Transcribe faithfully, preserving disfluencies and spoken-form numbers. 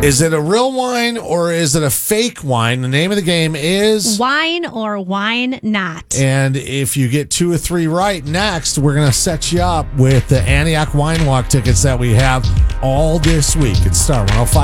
Is it a real wine or is it a fake wine? The name of the game is Wine or Wine Not. And if you get two or three right next, we're going to set you up with the Antioch Wine Walk tickets that we have all this week. It's Star one oh five.